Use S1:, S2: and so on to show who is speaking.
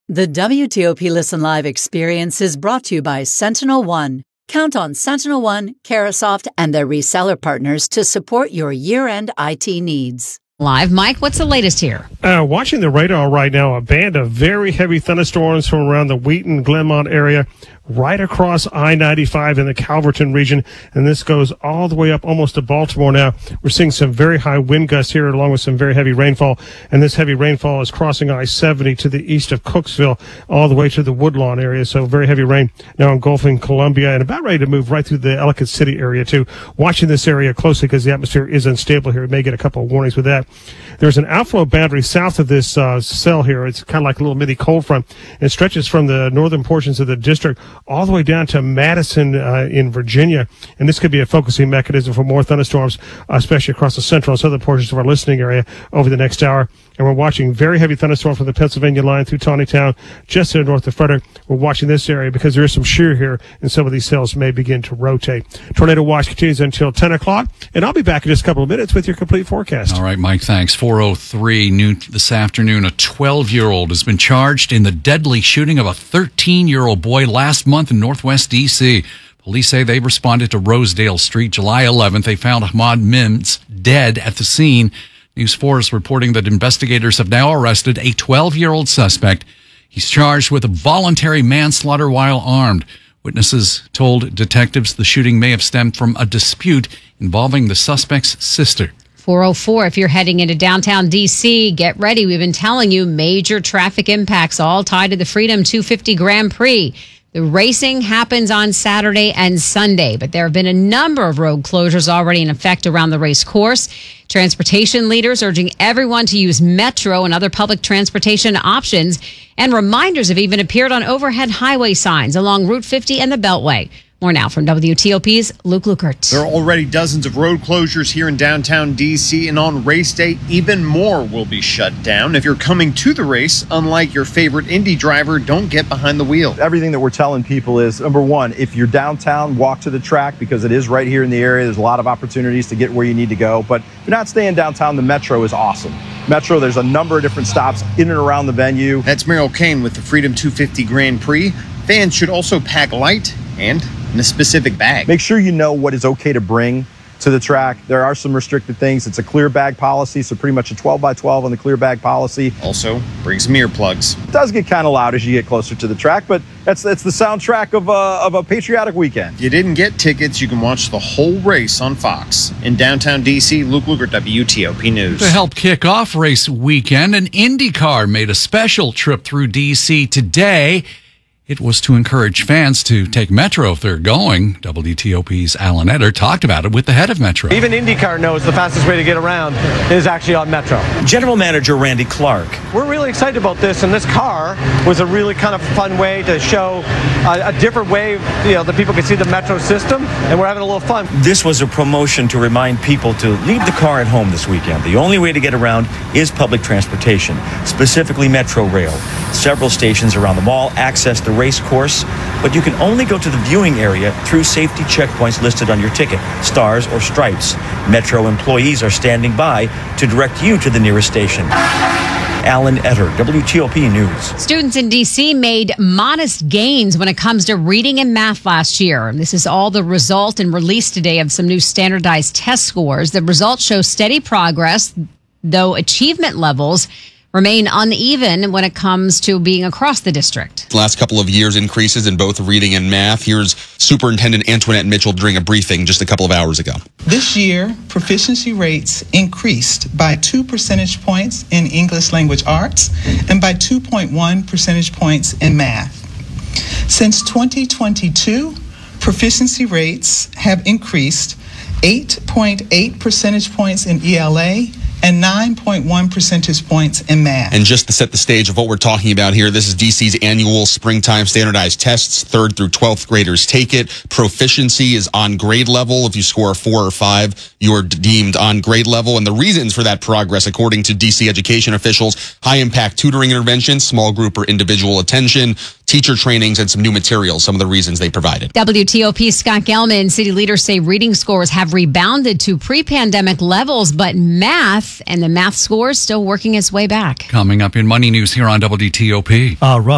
S1: The WTOP Listen Live experience is brought to you by Sentinel One. Count on Sentinel One, Carasoft, and their reseller partners to support your year-end IT needs.
S2: Live. Mike, what's the latest here?
S3: Watching the radar right now, a band of very heavy thunderstorms from around the Wheaton-Glenmont area right across I-95 in the Calverton region, and this goes all the way up almost to Baltimore now. We're seeing some very high wind gusts here along with some very heavy rainfall, and this heavy rainfall is crossing I-70 to the east of Cooksville all the way to the Woodlawn area, so very heavy rain now engulfing Columbia and about ready to move right through the Ellicott City area too. Watching this area closely because the atmosphere is unstable here. We may get a couple of warnings with that. There's an outflow boundary south of this cell here. It's kind of like a little mini cold front. It stretches from the northern portions of the district all the way down to Madison in Virginia. And this could be a focusing mechanism for more thunderstorms, especially across the central and southern portions of our listening area over the next hour. And we're watching very heavy thunderstorms from the Pennsylvania line through Taneytown, just to the north of Frederick. We're watching this area because there is some shear here, and some of these cells may begin to rotate. Tornado watch continues until 10 o'clock, and I'll be back in just a couple of minutes with your complete forecast.
S4: All right, Mike, thanks. 4:03 noon this afternoon, a 12-year-old has been charged in the deadly shooting of a 13-year-old boy last month in Northwest D.C. Police say they responded to Rosedale Street July 11th. They found Ahmad Mims dead at the scene. News 4 is reporting that investigators have now arrested a 12-year-old suspect. He's charged with voluntary manslaughter while armed. Witnesses told detectives the shooting may have stemmed from a dispute involving the suspect's sister.
S2: 4:04, if you're heading into downtown D.C., get ready. We've been telling you major traffic impacts all tied to the Freedom 250 Grand Prix. The racing happens on Saturday and Sunday, but there have been a number of road closures already in effect around the race course. Transportation leaders urging everyone to use Metro and other public transportation options, and reminders have even appeared on overhead highway signs along Route 50 and the Beltway. More now from WTOP's Luke Lukert.
S5: There are already dozens of road closures here in downtown D.C., and on race day, even more will be shut down. If you're coming to the race, unlike your favorite Indy driver, don't get behind the wheel.
S6: Everything that we're telling people is, number one, if you're downtown, walk to the track because it is right here in the area. There's a lot of opportunities to get where you need to go. But if you're not staying downtown, the Metro is awesome. Metro, there's a number of different stops in and around the venue.
S5: That's Merrill Kane with the Freedom 250 Grand Prix. Fans should also pack light and in a specific bag.
S6: Make sure you know what is okay to bring to the track. There are some restricted things. It's a clear bag policy, so pretty much a 12 by 12 on the clear bag policy.
S5: Also, bring some earplugs.
S6: It does get kind of loud as you get closer to the track, but that's the soundtrack of a patriotic weekend.
S5: If you didn't get tickets, you can watch the whole race on Fox. In downtown D.C., Luke Lukert, WTOP News.
S4: To help kick off race weekend, an IndyCar made a special trip through D.C. today. It was to encourage fans to take Metro if they're going. WTOP's Alan Etter talked about it with the head of Metro.
S7: Even IndyCar knows the fastest way to get around is actually on Metro.
S8: General Manager Randy Clark.
S7: We're really excited about this, and this car was a really kind of fun way to show a different way, that people can see the Metro system, and we're having a little fun.
S8: This was a promotion to remind people to leave the car at home this weekend. The only way to get around is public transportation, specifically Metro Rail. Several stations around the mall access the race course, but you can only go to the viewing area through safety checkpoints listed on your ticket, stars or stripes. Metro employees are standing by to direct you to the nearest station. Alan Etter, WTOP News.
S2: Students in D.C. made modest gains when it comes to reading and math last year. This is all the result and release today of some new standardized test scores. The results show steady progress, though achievement levels remain uneven when it comes to being across the district.
S9: The last couple of years, increases in both reading and math. Here's Superintendent Antoinette Mitchell during a briefing just a couple of hours ago.
S10: This year, proficiency rates increased by 2 percentage points in English language arts and by 2.1 percentage points in math. Since 2022, proficiency rates have increased 8.8 percentage points in ELA and 9.1 percentage points in math.
S9: And just to set the stage of what we're talking about here, this is DC's annual springtime standardized tests. 3rd through 12th graders take it. Proficiency is on grade level. If you score a 4 or 5, you are deemed on grade level. And the reasons for that progress, according to DC education officials, high impact tutoring interventions, small group or individual attention, teacher trainings, and some new materials, some of the reasons they provided.
S2: WTOP's Scott Gelman. City leaders say reading scores have rebounded to pre-pandemic levels, but math and the math scores still working its way back.
S4: Coming up in Money News here on WTOP.